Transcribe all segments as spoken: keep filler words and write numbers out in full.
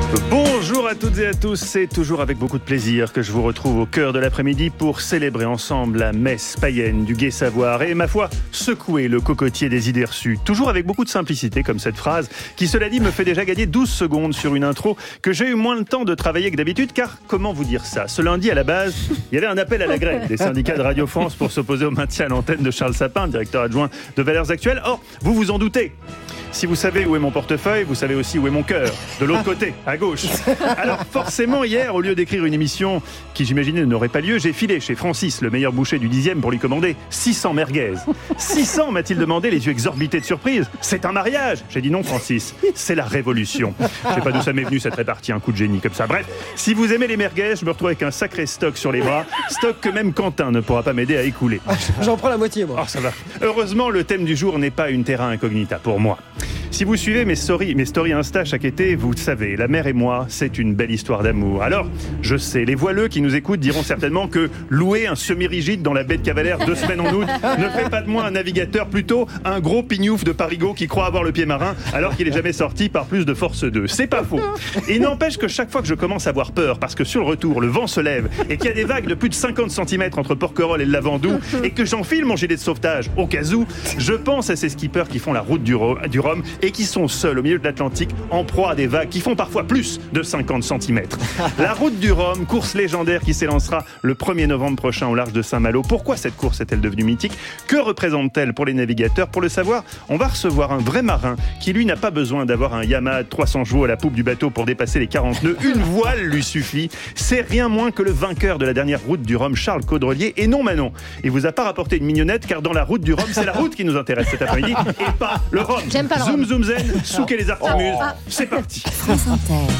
Bonjour à toutes et à tous, c'est toujours avec beaucoup de plaisir que je vous retrouve au cœur de l'après-midi pour célébrer ensemble la messe païenne du gai savoir et, ma foi, secouer le cocotier des idées reçues. Toujours avec beaucoup de simplicité, comme cette phrase, qui, cela dit, me fait déjà gagner douze secondes sur une intro que j'ai eu moins le temps de travailler que d'habitude, car comment vous dire ça ? Ce lundi, à la base, il y avait un appel à la grève des syndicats de Radio France pour s'opposer au maintien à l'antenne de Charles Sapin, directeur adjoint de Valeurs Actuelles. Or, vous vous en doutez. Si vous savez où est mon portefeuille, vous savez aussi où est mon cœur. De l'autre côté, à gauche. Alors forcément, hier, au lieu d'écrire une émission qui, j'imaginais, n'aurait pas lieu, j'ai filé chez Francis, le meilleur boucher du dixième, pour lui commander six cents merguez. six cents, m'a-t-il demandé, les yeux exorbités de surprise. C'est un mariage. J'ai dit non, Francis. C'est la révolution. Je sais pas d'où ça m'est venu, cette répartie, un coup de génie comme ça. Bref, si vous aimez les merguez, je me retrouve avec un sacré stock sur les bras. Stock que même Quentin ne pourra pas m'aider à écouler. J'en prends la moitié, moi. Oh, ça va. Heureusement, le thème du jour n'est pas une terra incognita pour moi. Si vous suivez mes stories, mes stories Insta chaque été, vous savez, la mer et moi, c'est une belle histoire d'amour. Alors, je sais, les voileux qui nous écoutent diront certainement que louer un semi-rigide dans la baie de Cavalère deux semaines en août ne fait pas de moi un navigateur, plutôt un gros pignouf de parigot qui croit avoir le pied marin alors qu'il n'est jamais sorti par plus de force deux. C'est pas faux. Et il n'empêche que chaque fois que je commence à avoir peur, parce que sur le retour, le vent se lève et qu'il y a des vagues de plus de cinquante centimètres entre Porquerolles et le Lavandou et que j'enfile mon gilet de sauvetage au cas où, je pense à ces skippers qui font la route du Rhum, du Rhum et qui sont seuls au milieu de l'Atlantique en proie à des vagues qui font parfois plus de cinquante centimètres. La route du Rhum, course légendaire qui s'élancera le premier novembre prochain au large de Saint-Malo. Pourquoi cette course est-elle devenue mythique ? Que représente-t-elle pour les navigateurs ? Pour le savoir, on va recevoir un vrai marin qui, lui, n'a pas besoin d'avoir un Yamaha de trois cents chevaux à la poupe du bateau pour dépasser les quarante nœuds. Une voile lui suffit. C'est rien moins que le vainqueur de la dernière route du Rhum, Charles Caudrelier. Et non, Manon, il vous a pas rapporté une mignonnette, car dans la route du Rhum, c'est la route qui nous intéresse cet après-midi et pas le Rhum. J'aime pas le Zoom, Rhum. zoom, zen, souquez les artimuses. Oh. C'est parti. France Inter.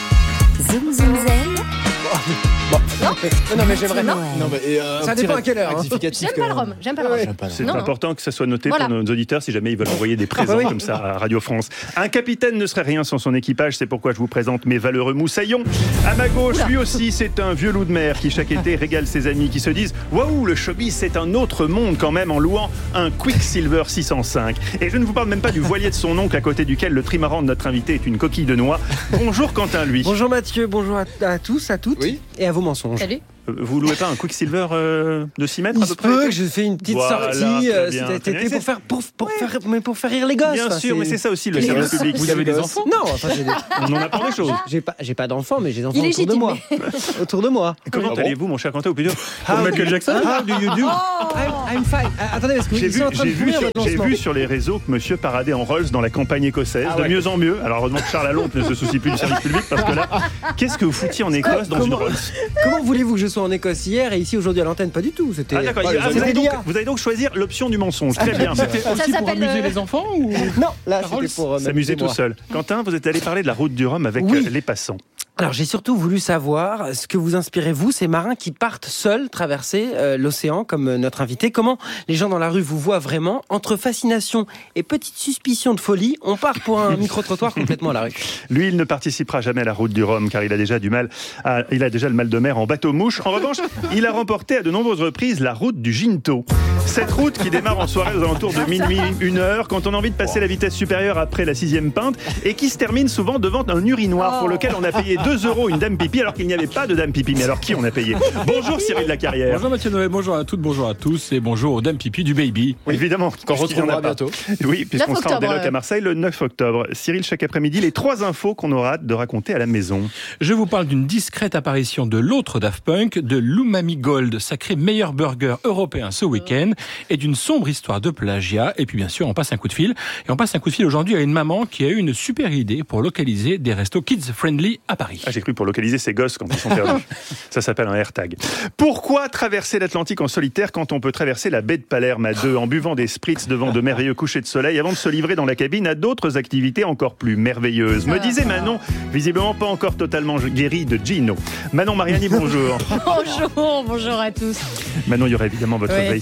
Zoom Zoom Zen. Bon. Non, non, mais j'aimerais. Non. Non, mais, euh, ça dépend à quelle heure. Hein. J'aime pas le Rhum. J'aime pas le Rhum. Ouais. C'est non, important non. que ça soit noté voilà. pour nos auditeurs si jamais ils veulent envoyer des présents ah bah oui. comme ça à Radio France. Un capitaine ne serait rien sans son équipage, c'est pourquoi je vous présente mes valeureux moussaillons. À ma gauche, Oula. lui aussi, c'est un vieux loup de mer qui chaque été régale ses amis qui se disent « Waouh, le showbiz, c'est un autre monde quand même » en louant un Quicksilver six cent cinq. Et je ne vous parle même pas du voilier de son oncle à côté duquel le trimaran de notre invité est une coquille de noix. Bonjour Quentin, lui. Bonjour Mathieu, bonjour à, à tous, à toutes oui. et à vos mensonges. Salut. Vous louez pas un Quicksilver euh, de six mètres à peu près? Il se peut que je fais une petite voilà, sortie euh, bien, cet été pour faire, pour, pour, ouais. faire, mais pour faire rire les gosses. Bien enfin, sûr, c'est... mais c'est ça aussi le service public. Vous avez des enfants? Non, enfin, j'ai des... on en apprend des choses. J'ai pas, j'ai pas d'enfants, mais j'ai des enfants autour de moi. autour de moi. Comment ah allez-vous, bon mon cher Quentin, ou plutôt Michael Jackson? How do you do? I'm, I'm fine. Ah, attendez, parce que j'ai ils vu, sont en train j'ai de vu, sur, j'ai vu sur les réseaux que Monsieur paradait en Rolls dans la campagne écossaise, ah ouais. de mieux en mieux. Alors heureusement que Charles Alonte ne se soucie plus du service public, parce que là, qu'est-ce que vous foutiez en Écosse dans une Rolls? Comment voulez-vous que je sois en Écosse hier et ici aujourd'hui à l'antenne? Pas du tout. C'était. Ah d'accord. Ah, vous, allez donc, vous allez donc choisir l'option du mensonge. Très bien. C'était aussi pour amuser les enfants ou non, là c'était pour euh, s'amuser tout seul. Quentin, vous êtes allé parler de la route du Rhum avec oui. les passants. Alors j'ai surtout voulu savoir ce que vous inspirez vous, ces marins qui partent seuls traverser euh, l'océan comme euh, notre invité. Comment les gens dans la rue vous voient vraiment? Entre fascination et petite suspicion de folie, on part pour un micro-trottoir complètement à la rue. Lui, il ne participera jamais à la route du Rhum car il a déjà du mal, à, il a déjà le mal de mer en bateau-mouche. En revanche, il a remporté à de nombreuses reprises la route du Ginto. Cette route qui démarre en soirée aux alentours de minuit, une heure, quand on a envie de passer la vitesse supérieure après la sixième pinte, et qui se termine souvent devant un urinoir pour lequel on a payé deux euros une dame pipi alors qu'il n'y avait pas de dame pipi. Mais alors qui on a payé? Bonjour Cyril Lacarrière. Bonjour Mathieu Noël, bonjour à toutes, bonjour à tous et bonjour aux dames pipi du baby. Oui, évidemment, qu'on retrouvera bientôt. Oui, puisqu'on sera en déloc à Marseille le neuf octobre. Cyril, chaque après-midi, les trois infos qu'on aura hâte de raconter à la maison. Je vous parle d'une discrète apparition de l'autre Daft Punk, de l'Umami Gold, sacré meilleur burger européen ce week-end, et d'une sombre histoire de plagiat. Et puis bien sûr, on passe un coup de fil. Et on passe un coup de fil aujourd'hui à une maman qui a eu une super idée pour localiser des restos kids-friendly à Paris. Ah, j'ai cru pour localiser ses gosses quand ils sont perdus. Ça s'appelle un AirTag. Pourquoi traverser l'Atlantique en solitaire quand on peut traverser la baie de Palerme à deux en buvant des spritz devant de merveilleux couchers de soleil avant de se livrer dans la cabine à d'autres activités encore plus merveilleuses? Me disait Manon, visiblement pas encore totalement guérie de Gino. Manon Mariani, bonjour. Bonjour, bonjour à tous. Manon, il y aura évidemment votre oui. veille sanitaire.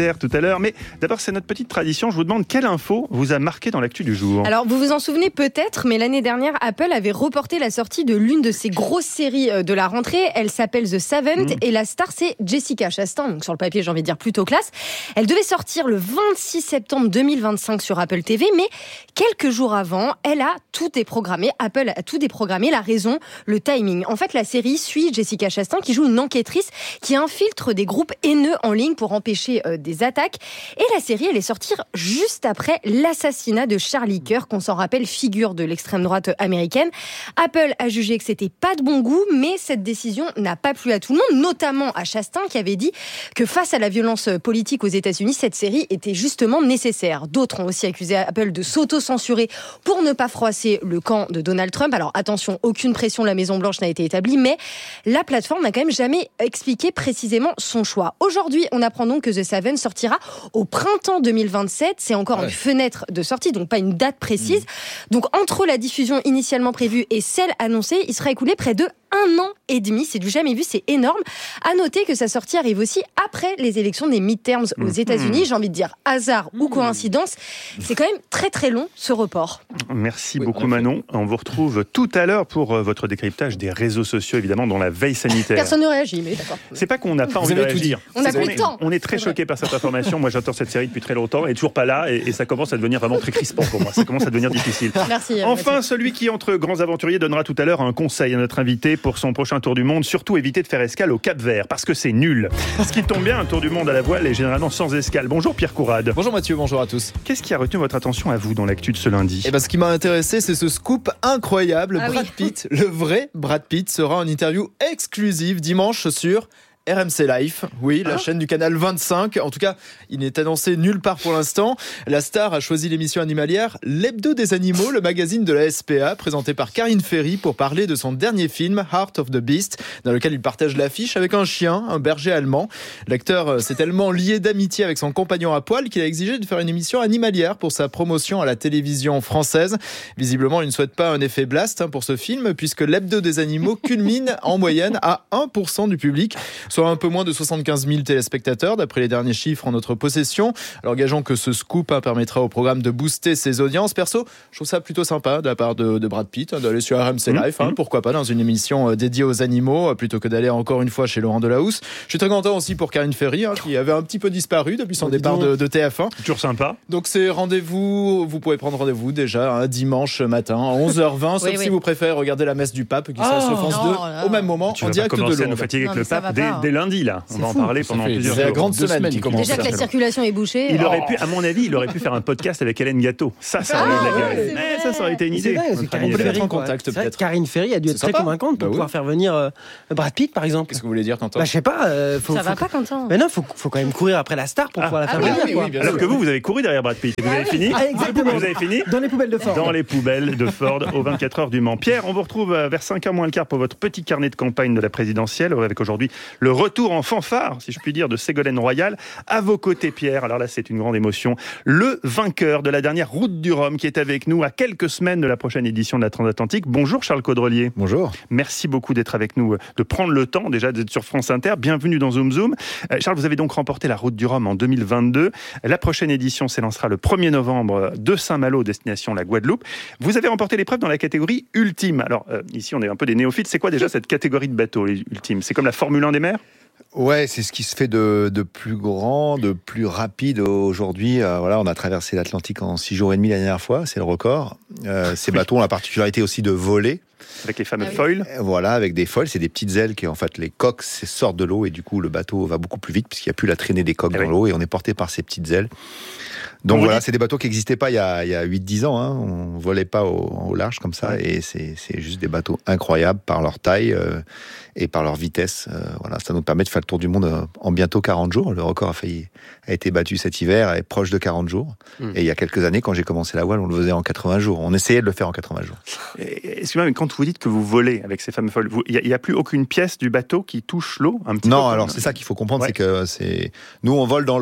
Pierre tout à l'heure. Mais d'abord, c'est notre petite tradition. Je vous demande quelle info vous a marqué dans l'actu du jour. Alors, vous vous en souvenez peut-être, mais l'année dernière, Apple avait reporté la sortie de l'une de ses grosses séries de la rentrée. Elle s'appelle The Seventh mmh. et la star, c'est Jessica Chastain. Donc, sur le papier, j'ai envie de dire plutôt classe. Elle devait sortir le vingt-six septembre deux mille vingt-cinq sur Apple T V, mais quelques jours avant, elle a tout déprogrammé. Apple a tout déprogrammé. La raison, le timing. En fait, la série suit Jessica Chastain qui joue une enquêtrice qui infiltre des groupes haineux en ligne pour empêcher euh, des attaques. Et la série, elle est sortie juste après l'assassinat de Charlie Kirk, qu'on s'en rappelle, figure de l'extrême droite américaine. Apple a jugé que c'était pas de bon goût, mais cette décision n'a pas plu à tout le monde, notamment à Chastain qui avait dit que face à la violence politique aux États-Unis, cette série était justement nécessaire. D'autres ont aussi accusé Apple de s'auto-censurer pour ne pas froisser le camp de Donald Trump. Alors attention, aucune pression de la Maison-Blanche n'a été établie, mais la plateforme n'a quand même jamais expliqué précisément son choix. Aujourd'hui, on apprend donc que The Seven sortira au printemps deux mille vingt-sept. C'est encore ouais. une fenêtre de sortie, donc pas une date précise. Mmh. Donc entre la diffusion initialement prévue et celle annoncée, il sera écoulé près de un an et demi, c'est du jamais vu, c'est énorme. À noter que sa sortie arrive aussi après les élections des midterms aux mmh. États-Unis. J'ai envie de dire hasard mmh. ou coïncidence, c'est quand même très très long ce report. Merci oui, beaucoup Manon. On vous retrouve tout à l'heure pour votre décryptage des réseaux sociaux, évidemment, dans la veille sanitaire. Personne ne réagit, mais d'accord. C'est pas qu'on n'a pas envie de réagir. On n'a plus le temps. On est très choqués par cette information. Moi, j'attends cette série depuis très longtemps. Elle est toujours pas là et, et ça commence à devenir vraiment très crispant pour moi. Ça commence à devenir difficile. Merci. Enfin, merci. celui qui, entre grands aventuriers, donnera tout à l'heure un conseil à notre invité pour son prochain tour du monde. Surtout éviter de faire escale au Cap-Vert parce que c'est nul. Ce qui tombe bien, un tour du monde à la voile est généralement sans escale. Bonjour Pierre Courade. Bonjour Mathieu, bonjour à tous. Qu'est-ce qui a retenu votre attention à vous dans l'actu de ce lundi ? Eh ben, ce qui m'a intéressé, c'est ce scoop incroyable. Ah Brad oui. Pitt, le vrai Brad Pitt, sera en interview exclusive dimanche sur R M C Life, oui, la ah. chaîne du canal vingt-cinq. En tout cas, il n'est annoncé nulle part pour l'instant. La star a choisi l'émission animalière L'Hebdo des Animaux, le magazine de la S P A, présenté par Karine Ferry pour parler de son dernier film, Heart of the Beast, dans lequel il partage l'affiche avec un chien, un berger allemand. L'acteur s'est tellement lié d'amitié avec son compagnon à poil qu'il a exigé de faire une émission animalière pour sa promotion à la télévision française. Visiblement, il ne souhaite pas un effet blast pour ce film, puisque L'Hebdo des Animaux culmine en moyenne à un pour cent du public, soit un peu moins de soixante-quinze mille téléspectateurs d'après les derniers chiffres en notre possession. Alors gageons que ce scoop hein, permettra au programme de booster ses audiences. Perso, je trouve ça plutôt sympa de la part de, de Brad Pitt hein, d'aller sur R M C Live, hein, mmh. pourquoi pas dans une émission dédiée aux animaux plutôt que d'aller encore une fois chez Laurent Delahousse. Je suis très content aussi pour Karine Ferry hein, qui avait un petit peu disparu depuis son oh, départ de, de T F un. Toujours sympa. Donc c'est rendez-vous, vous pouvez prendre rendez-vous déjà un hein, dimanche matin à onze heures vingt, sauf oui, si oui. vous préférez regarder la messe du pape qui sera oh, sur France deux non, au même moment tu en direct de Lourdes. À nous fatiguer avec le pape dès, dès lundi là. On va en parler pendant plusieurs jours. C'est la grande Deux semaine qui commence. Déjà que la circulation est bouchée. Il aurait pu, à mon avis, il aurait pu faire un podcast avec Hélène Gâteau. Ça, ça aurait, ah, eu la gueule. Mais ça, ça aurait été une idée. Vrai, on peut mettre en contact peut-être. Karine Ferry a dû être très convaincante pour bah pouvoir oui. faire venir euh, Brad Pitt, par exemple. Qu'est-ce que vous voulez dire, Quentin ? Bah, je sais pas. Euh, faut, ça faut, va pas, Quentin. Mais non, faut, faut quand même courir après la star pour ah. pouvoir la faire ah, venir. oui, quoi. Oui, Alors sûr. que vous, vous avez couru derrière Brad Pitt. Vous avez fini ? Ah, exactement. Vous avez fini ? Dans les poubelles de Ford. Dans les poubelles de Ford aux vingt-quatre heures du Mans. Pierre, on vous retrouve vers cinq heures moins le quart pour votre petit carnet de campagne de la présidentielle, avec aujourd'hui le retour en fanfare, si je puis dire, de Ségolène Royal. À vos côtés, Pierre, alors là, c'est une grande émotion, le vainqueur de la dernière Route du Rhum qui est avec nous à quelques semaines de la prochaine édition de la Transatlantique. Bonjour Charles Caudrelier. Bonjour. Merci beaucoup d'être avec nous, de prendre le temps déjà d'être sur France Inter. Bienvenue dans Zoom Zoom. Euh, Charles, vous avez donc remporté la Route du Rhum en deux mille vingt-deux. La prochaine édition s'élancera le premier novembre de Saint-Malo, destination la Guadeloupe. Vous avez remporté l'épreuve dans la catégorie ultime. Alors euh, ici, on est un peu des néophytes. C'est quoi déjà cette catégorie de bateau, les ultimes ? C'est comme la Formule un des mers ? Ouais, c'est ce qui se fait de, de plus grand, de plus rapide aujourd'hui. Euh, voilà, on a traversé l'Atlantique en six jours et demi la dernière fois, c'est le record. Euh, ces oui. bateaux ont la particularité aussi de voler. Avec les fameux ah oui. foils. Voilà, avec des foils, c'est des petites ailes qui, en fait, les coques sortent de l'eau et du coup, le bateau va beaucoup plus vite puisqu'il n'y a plus la traînée des coques ah dans oui. l'eau et on est porté par ces petites ailes. Donc on voilà, dit... c'est des bateaux qui n'existaient pas il y a, il y a huit dix ans. Hein. On ne volait pas au, au large comme ça. Ouais. Et c'est, c'est juste des bateaux incroyables par leur taille euh, et par leur vitesse. Euh, voilà, ça nous permet de faire le tour du monde euh, en bientôt quarante jours. Le record a, failli, a été battu cet hiver, est proche de quarante jours. Mmh. Et il y a quelques années, quand j'ai commencé la voile, on le faisait en quatre-vingts jours. On essayait de le faire en quatre-vingts jours. Et, excusez-moi, mais quand vous dites que vous volez avec ces fameux foils, il n'y a, a plus aucune pièce du bateau qui touche l'eau un petit Non, peu, alors c'est ça qu'il faut comprendre, ouais. c'est que c'est... nous, on vole dans l'eau.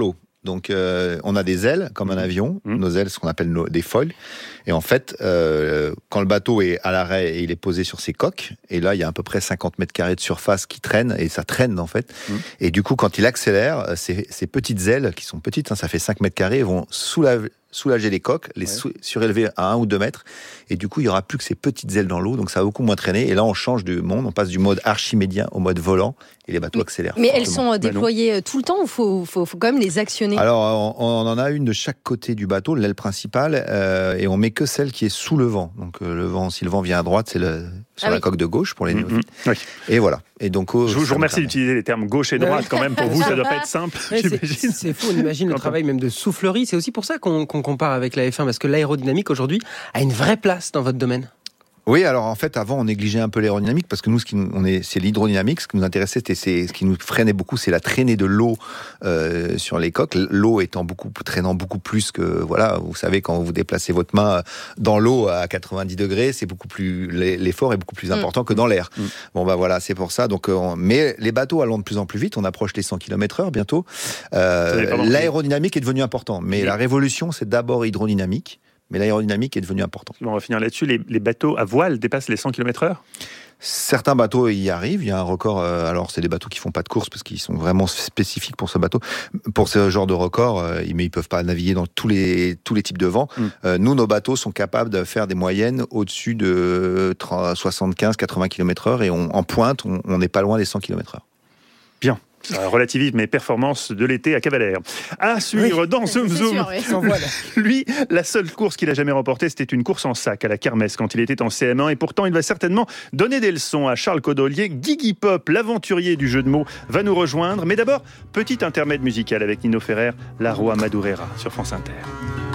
Donc, euh, on a des ailes, comme un avion. Mmh. Nos ailes, ce qu'on appelle nos, des foils. Et en fait, euh, quand le bateau est à l'arrêt et il est posé sur ses coques, et là, il y a à peu près cinquante mètres carrés de surface qui traînent, et ça traîne, en fait. Mmh. Et du coup, quand il accélère, ces, ces petites ailes, qui sont petites, hein, ça fait cinq mètres carrés, vont soulager, soulager les coques, les ouais. sou- surélever à un ou deux mètres. Et du coup, il n'y aura plus que ces petites ailes dans l'eau, donc ça va beaucoup moins traîner. Et là, on change de monde, on passe du mode archimédien au mode volant, et les bateaux mais, accélèrent. Mais elles sont déployées bah tout le temps ou il faut, faut, faut quand même les actionner? Alors, on, on en a une de chaque côté du bateau, l'aile principale, euh, et on met que celle qui est sous le vent. Donc, euh, le vent, si le vent vient à droite, c'est le, sur ah la oui. coque de gauche pour les néophytes. Mmh, mmh. Oui. Et voilà. Et donc, oh, je vous remercie d'utiliser les termes gauche et droite quand même. Pour vous, ça doit pas être simple. Ouais, c'est, c'est fou, on imagine le travail même de soufflerie. C'est aussi pour ça qu'on, qu'on compare avec la F un, parce que l'aérodynamique aujourd'hui a une vraie place dans votre domaine. Oui, alors en fait, avant, on négligeait un peu l'aérodynamique parce que nous, ce qui nous, on est, c'est l'hydrodynamique. Ce qui nous intéressait, c'était, c'est, ce qui nous freinait beaucoup, c'est la traînée de l'eau euh, sur les coques. L'eau étant beaucoup, traînant beaucoup plus que, voilà, vous savez, quand vous déplacez votre main dans l'eau à quatre-vingt-dix degrés, c'est beaucoup plus, l'effort est beaucoup plus important mmh. que dans l'air. Mmh. Bon, bah voilà, c'est pour ça. Donc, on, mais les bateaux allant de plus en plus vite, on approche les cent kilomètres heure bientôt. Euh, l'aérodynamique est devenue importante, mais mmh. la révolution, c'est d'abord hydrodynamique. Mais l'aérodynamique est devenue importante. On va finir là-dessus. Les, les bateaux à voile dépassent les cent kilomètres heure ? Certains bateaux y arrivent. Il y a un record. Euh, alors, c'est des bateaux qui font pas de course parce qu'ils sont vraiment spécifiques pour ce bateau, pour ce genre de record. Euh, mais ils peuvent pas naviguer dans tous les tous les types de vents. Mm. Euh, nous, nos bateaux sont capables de faire des moyennes au-dessus de soixante-quinze à quatre-vingts kilomètres heure et on, en pointe, on n'est pas loin des cent kilomètres heure. Bien. Ça relativise mes performances de l'été à Cavalère. À suivre oui, dans Zoom Zoom. Sûr, oui. Lui, la seule course qu'il a jamais remportée, c'était une course en sac à la kermesse quand il était en C M un. Et pourtant, il va certainement donner des leçons à Charles Codolier. Guigui Pop, l'aventurier du jeu de mots, va nous rejoindre. Mais d'abord, petit intermède musical avec Nino Ferrer, La Roi Madureira sur France Inter.